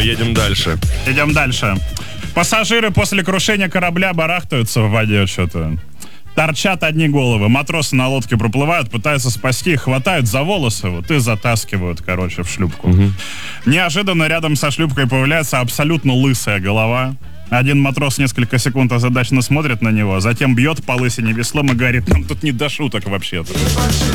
едем дальше. Идем дальше. Пассажиры после крушения корабля барахтаются в воде что-то. Торчат одни головы. Матросы на лодке проплывают, пытаются спасти их, хватают за волосы вот, и затаскивают, короче, в шлюпку. Неожиданно рядом со шлюпкой появляется абсолютно лысая голова. Один матрос несколько секунд озадаченно смотрит на него, затем бьет по лысине веслом и говорит: нам тут не до шуток вообще-то.